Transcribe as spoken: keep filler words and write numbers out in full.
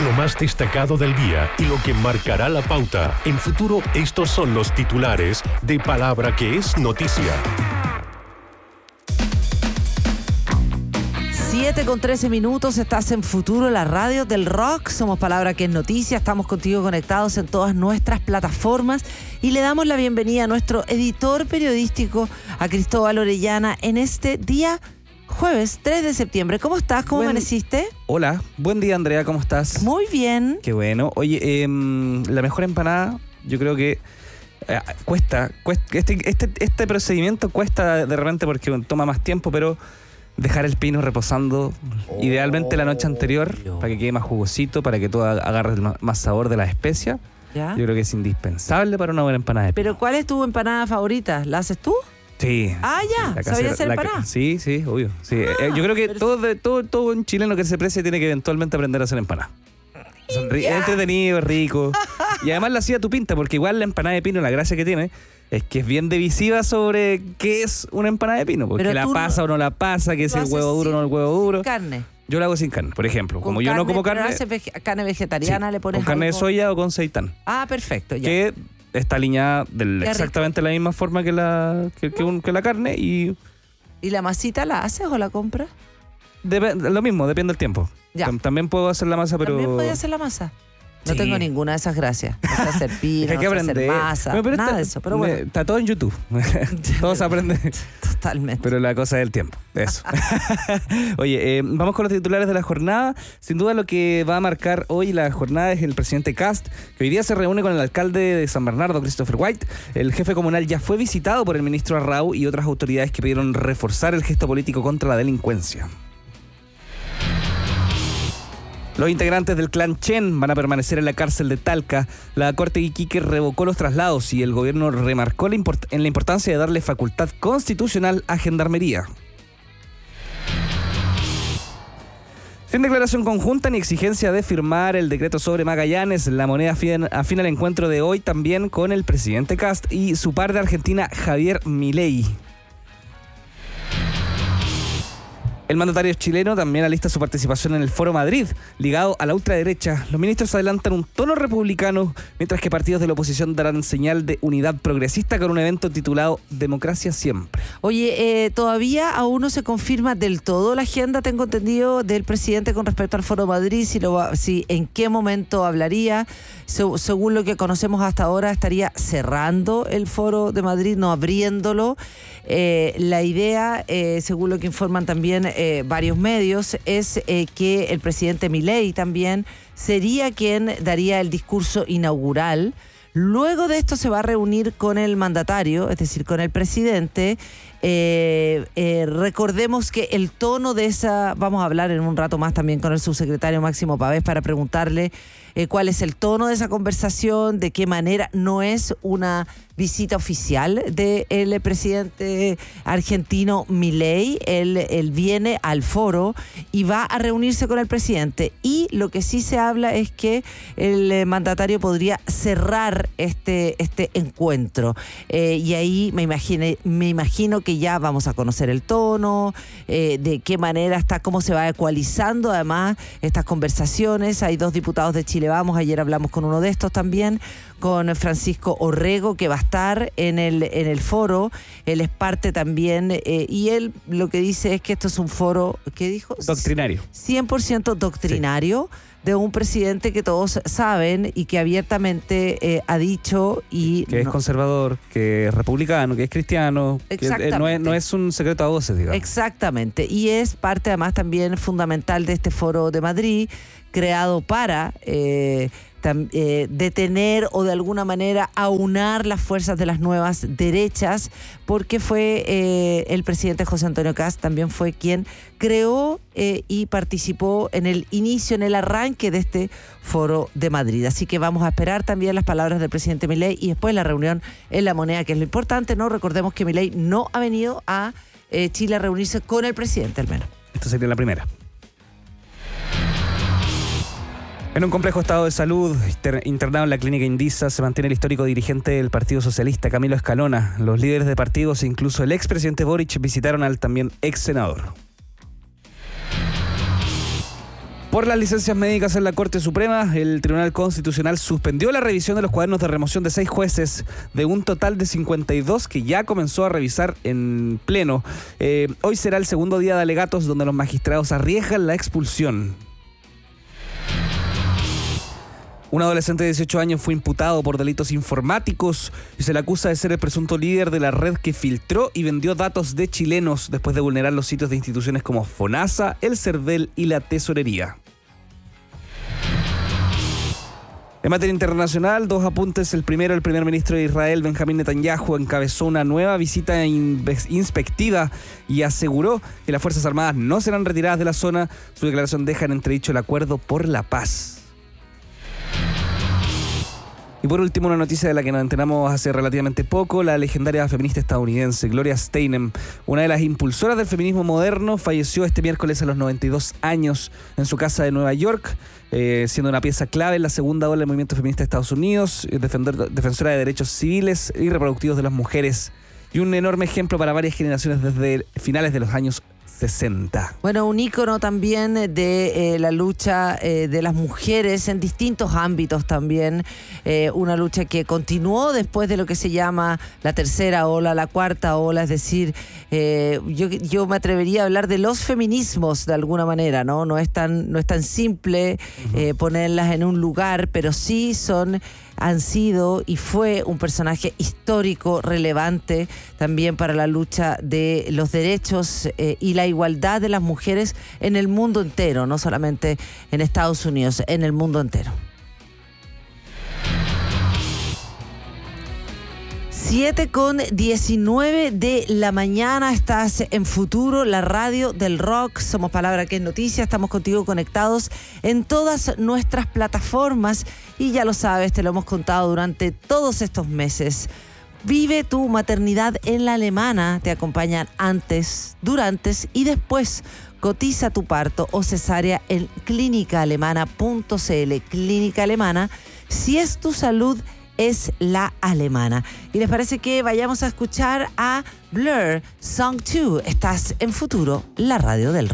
lo más destacado del día y lo que marcará la pauta. En Futuro, estos son los titulares de Palabra que es noticia. siete con trece minutos, estás en Futuro, la radio del rock. Somos Palabra que es noticia, estamos contigo conectados en todas nuestras plataformas y le damos la bienvenida a nuestro editor periodístico, a Cristóbal Orellana, en este día jueves tres de septiembre. ¿Cómo estás? ¿Cómo Buen... amaneciste? Hola, buen día, Andrea, ¿cómo estás? Muy bien. Qué bueno. Oye, eh, la mejor empanada, yo creo que eh, cuesta, cuesta este, este, este procedimiento cuesta de repente porque toma más tiempo, pero dejar el pino reposando oh, idealmente la noche anterior Dios. Para que quede más jugosito, para que tú agarres más sabor de las especias. ¿Ya? Yo creo que es indispensable para una buena empanada de pino. ¿Pero cuál es tu empanada favorita? ¿La haces tú? Sí. Ah, ya. ¿Sabías hacer empanada? Sí, sí, obvio. Sí. Ah, eh, yo creo que todo, de, todo, todo un chileno que se precie tiene que eventualmente aprender a hacer empanada. Son ri- entretenido, rico. Y además la hacía tu pinta, porque igual la empanada de pino, la gracia que tiene es que es bien divisiva sobre qué es una empanada de pino. Porque la pasa no, o no la pasa, que es el huevo duro o no el huevo duro. Carne. Yo la hago sin carne, por ejemplo. Con Como carne, yo no como carne. Pero haces vege- carne vegetariana, sí, le pones con carne algo... de soya o con seitán. Ah, perfecto. Ya. Que está alineada de exactamente la misma forma que la, que, que, un, que la carne y... ¿Y la masita la haces o la compras? Dep- lo mismo, depende del tiempo. Ya. También puedo hacer la masa, pero... ¿También podía hacer la masa? No sí. tengo ninguna de esas gracias. No sé hacer pino, hay que no sé aprender. hacer masa, no, nada está, de eso. Pero bueno. Está todo en YouTube. Todo se aprende. Totalmente. Pero la cosa es el tiempo. Eso. Oye, eh, vamos con los titulares de la jornada. Sin duda lo que va a marcar hoy la jornada es el presidente Kast, que hoy día se reúne con el alcalde de San Bernardo, Christopher White. El jefe comunal ya fue visitado por el ministro Arrau y otras autoridades que pidieron reforzar el gesto político contra la delincuencia. Los integrantes del clan Chen van a permanecer en la cárcel de Talca. La Corte de Iquique revocó los traslados y el gobierno remarcó la import- en la importancia de darle facultad constitucional a Gendarmería. Sin declaración conjunta ni exigencia de firmar el decreto sobre Magallanes, la moneda afina, afina el encuentro de hoy también con el presidente Kast y su par de Argentina, Javier Milei. El mandatario chileno también alista su participación en el Foro Madrid, ligado a la ultraderecha. Los ministros adelantan un tono republicano, mientras que partidos de la oposición darán señal de unidad progresista con un evento titulado Democracia Siempre. Oye, eh, todavía aún no se confirma del todo la agenda, tengo entendido, del presidente con respecto al Foro Madrid, si, lo va, si en qué momento hablaría. Se, según lo que conocemos hasta ahora, estaría cerrando el Foro de Madrid, no abriéndolo. Eh, la idea, eh, según lo que informan también eh, varios medios, es eh, que el presidente Milei también sería quien daría el discurso inaugural. Luego de esto se va a reunir con el mandatario, es decir, con el presidente. Eh, eh, recordemos que el tono de esa, vamos a hablar en un rato más también con el subsecretario Máximo Pavés para preguntarle eh, cuál es el tono de esa conversación, de qué manera. No es una visita oficial del presidente argentino Milei. Él, él viene al foro y va a reunirse con el presidente. Y lo que sí se habla es que el mandatario podría cerrar este, este encuentro. Eh, y ahí me, imagine, me imagino que ya vamos a conocer el tono, eh, de qué manera está, cómo se va ecualizando además estas conversaciones. Hay dos diputados de Chile Vamos, ayer hablamos con uno de estos también, con Francisco Orrego, que va a estar en el, en el foro. Él es parte también, eh, y él lo que dice es que esto es un foro, ¿qué dijo? Doctrinario. cien por ciento doctrinario. Sí. De un presidente que todos saben y que abiertamente eh, ha dicho y que es no, conservador, que es republicano, que es cristiano, que eh, no, es, no es un secreto a voces, digamos. Exactamente, y es parte además también fundamental de este Foro de Madrid, creado para eh, tam, eh, detener o de alguna manera aunar las fuerzas de las nuevas derechas, porque fue eh, el presidente José Antonio Kast también fue quien creó eh, y participó en el inicio, en el arranque de este Foro de Madrid. Así que vamos a esperar también las palabras del presidente Milei y después la reunión en La Moneda, que es lo importante, ¿no? Recordemos que Milei no ha venido a eh, Chile a reunirse con el presidente, al menos. Esta sería la primera. En un complejo estado de salud, internado en la clínica Indisa, se mantiene el histórico dirigente del Partido Socialista, Camilo Escalona. Los líderes de partidos e incluso el expresidente Boric visitaron al también ex senador. Por las licencias médicas en la Corte Suprema, el Tribunal Constitucional suspendió la revisión de los cuadernos de remoción de seis jueces de un total de cincuenta y dos que ya comenzó a revisar en pleno. Eh, hoy será el segundo día de alegatos donde los magistrados arriesgan la expulsión. Un adolescente de dieciocho años fue imputado por delitos informáticos y se le acusa de ser el presunto líder de la red que filtró y vendió datos de chilenos después de vulnerar los sitios de instituciones como FONASA, el CERVEL y la Tesorería. En materia internacional, dos apuntes. El primero, el primer ministro de Israel, Benjamín Netanyahu, encabezó una nueva visita inspectiva y aseguró que las Fuerzas Armadas no serán retiradas de la zona. Su declaración deja en entredicho el acuerdo por la paz. Y por último, una noticia de la que nos enteramos hace relativamente poco. La legendaria feminista estadounidense Gloria Steinem, una de las impulsoras del feminismo moderno, falleció este miércoles a los noventa y dos años en su casa de Nueva York, eh, siendo una pieza clave en la segunda ola del movimiento feminista de Estados Unidos, defender, defensora de derechos civiles y reproductivos de las mujeres, y un enorme ejemplo para varias generaciones desde finales de los años sesenta. Bueno, un ícono también de eh, la lucha eh, de las mujeres en distintos ámbitos también. Eh, una lucha que continuó después de lo que se llama la tercera ola, la cuarta ola, es decir, eh, yo, yo me atrevería a hablar de los feminismos de alguna manera, ¿no? No es tan, no es tan simple eh, ponerlas en un lugar, pero sí son... han sido y fue un personaje histórico, relevante también para la lucha de los derechos eh, y la igualdad de las mujeres en el mundo entero, no solamente en Estados Unidos, en el mundo entero. siete con diecinueve de la mañana, estás en Futuro, la radio del rock. Somos Palabra que es Noticia, estamos contigo conectados en todas nuestras plataformas y ya lo sabes, te lo hemos contado durante todos estos meses. Vive tu maternidad en la Alemana, te acompañan antes, durante y después. Cotiza tu parto o cesárea en clínica alemana punto c l. Clínica Alemana, si es tu salud, es la alemana. ¿Y les parece que vayamos a escuchar a Blur, Song dos? Estás en Futuro, la radio del rock.